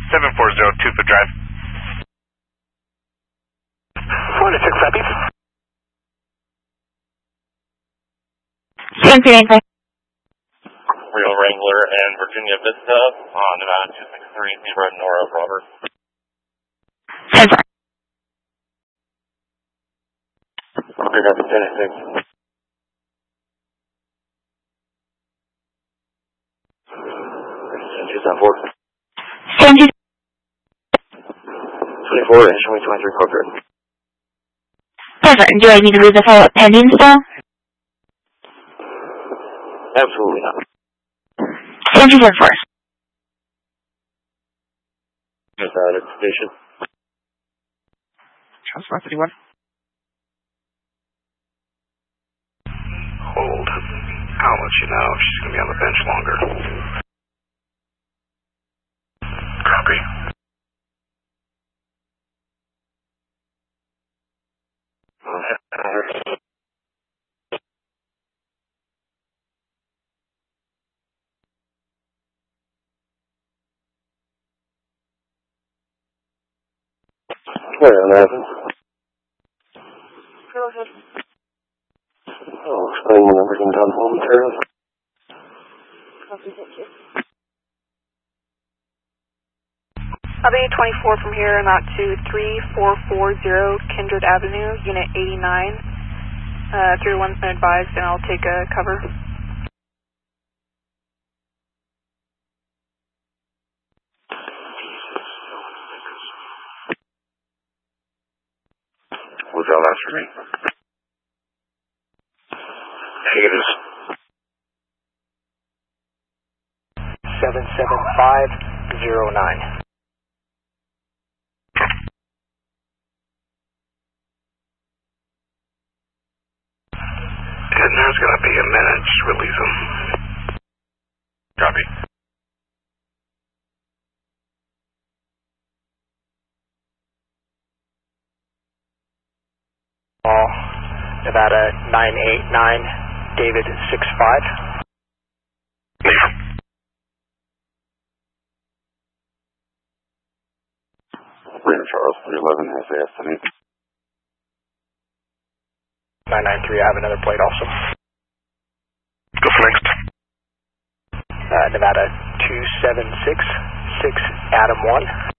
740 2 foot drive. 46 copy. Rio Wrangler and Virginia Vista on Nevada 263 Zebra Nora Robert. Okay, copy 10-6. 24, and show me 23 corporate. Perfect. Do I need to leave the follow-up pending still? Absolutely not. 24. Nevada station. Transport 31. Hold. I'll let you know if she's going to be on the bench longer. Copy. Where, 11? I'll explain when everything's done momentarily. I'll be 24 from here, and out to 3440 Kindred Avenue, Unit 89. 31's been advised, and I'll take a cover. Was that last for me? Negatives. 77509. And there's going to be a minute. Just release them. Copy. Nevada 989, David 65. Reno Charles 311 has the estimate. 993, I have another plate also. Go for next. Nevada 2766, Adam 1.